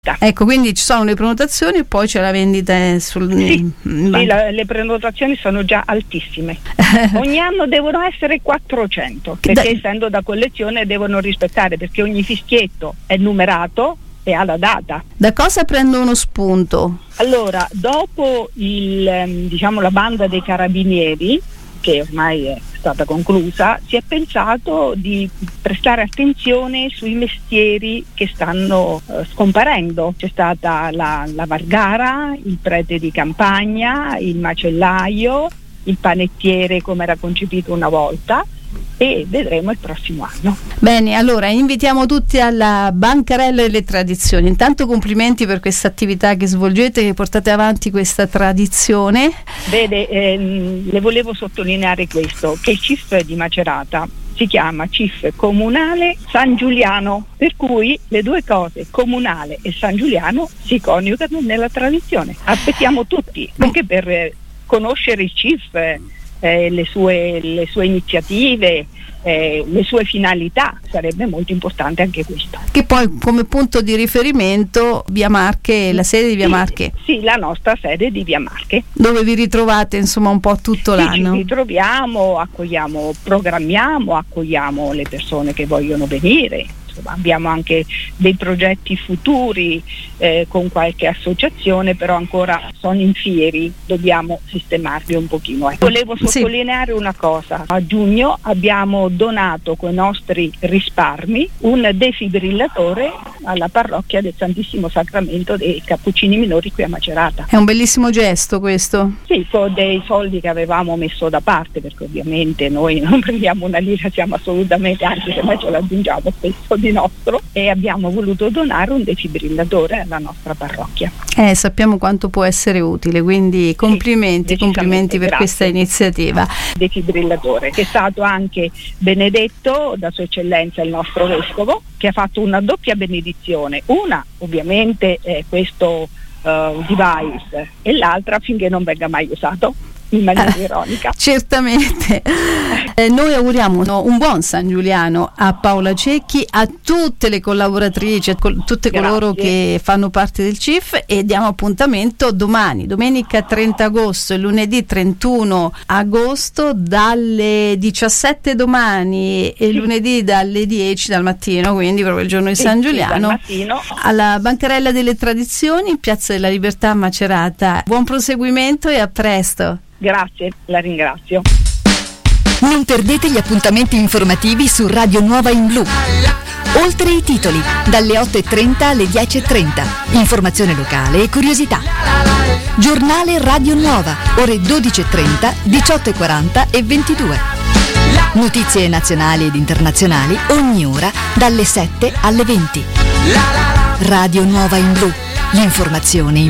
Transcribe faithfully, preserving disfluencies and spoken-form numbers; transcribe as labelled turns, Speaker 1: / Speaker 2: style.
Speaker 1: Ecco, quindi ci sono le prenotazioni e poi c'è la vendita sul...
Speaker 2: Sì, sì, la, le prenotazioni sono già altissime. Ogni anno devono essere quattrocento, perché da... essendo da collezione devono rispettare, perché ogni fischietto è numerato e ha la data.
Speaker 1: Da cosa prendono spunto?
Speaker 2: Allora, dopo il, diciamo, la banda dei carabinieri, che ormai è stata conclusa, si è pensato di prestare attenzione sui mestieri che stanno eh, scomparendo. C'è stata la, la Vargara, il prete di campagna, il macellaio, il panettiere come era concepito una volta, e vedremo il prossimo anno.
Speaker 1: Bene, allora invitiamo tutti alla Bancarella delle Tradizioni. Intanto complimenti per questa attività che svolgete, che portate avanti questa tradizione.
Speaker 2: Vede, ehm, le volevo sottolineare questo, che il C I F di Macerata si chiama C I F Comunale San Giuliano, per cui le due cose, comunale e San Giuliano, si coniugano nella tradizione. Aspettiamo tutti, anche per eh, conoscere il C I F, Eh, le, sue, le sue iniziative, eh, le sue finalità. Sarebbe molto importante anche questo.
Speaker 1: Che poi come punto di riferimento Via Marche, la sede di Via
Speaker 2: sì,
Speaker 1: Marche.
Speaker 2: Sì, la nostra sede di Via Marche.
Speaker 1: Dove vi ritrovate insomma un po' tutto
Speaker 2: sì,
Speaker 1: l'anno.
Speaker 2: Ci ritroviamo, accogliamo, programmiamo, accogliamo le persone che vogliono venire. Insomma, abbiamo anche dei progetti futuri eh, con qualche associazione, però ancora sono in fieri, dobbiamo sistemarli un pochino. Ecco. Volevo sottolineare sì. una cosa: a giugno abbiamo donato con i nostri risparmi un defibrillatore alla parrocchia del Santissimo Sacramento dei Cappuccini Minori qui a Macerata.
Speaker 1: È un bellissimo gesto questo.
Speaker 2: Sì, con dei soldi che avevamo messo da parte, perché ovviamente noi non prendiamo una lira, siamo assolutamente, anzi se mai ce l'aggiungiamo spesso di nostro, e abbiamo voluto donare un defibrillatore alla nostra parrocchia.
Speaker 1: Eh, sappiamo quanto può essere utile, quindi complimenti, sì, complimenti per grazie. Questa iniziativa.
Speaker 2: Defibrillatore che è stato anche benedetto da Sua Eccellenza il nostro Vescovo, che ha fatto una doppia benedizione, una ovviamente è questo uh, device e l'altra finché non venga mai usato, in maniera eh, ironica.
Speaker 1: Certamente. Eh, noi auguriamo no, un buon San Giuliano a Paola Cecchi, a tutte le collaboratrici, a col- tutte Grazie. Coloro che fanno parte del C I F, e diamo appuntamento domani, domenica trenta agosto e lunedì trentuno agosto dalle diciassette domani e sì. lunedì dalle dieci dal mattino, quindi proprio il giorno di sì, San Giuliano,
Speaker 2: sì,
Speaker 1: alla Bancarella delle Tradizioni, Piazza della Libertà a Macerata. Buon proseguimento e a presto.
Speaker 2: Grazie, la ringrazio.
Speaker 3: Non perdete gli appuntamenti informativi su Radio Nuova in Blu. Oltre i titoli, dalle otto e trenta alle dieci e trenta. Informazione locale e curiosità. Giornale Radio Nuova, ore dodici e trenta, diciotto e quaranta e ventidue. Notizie nazionali ed internazionali ogni ora dalle sette alle venti. Radio Nuova in Blu. L'informazione in